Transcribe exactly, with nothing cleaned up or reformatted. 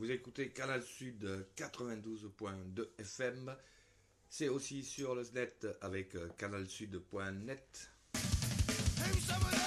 Vous écoutez Canal Sud quatre-vingt-douze point deux F M. C'est aussi sur le net avec canal sud point net. Hey,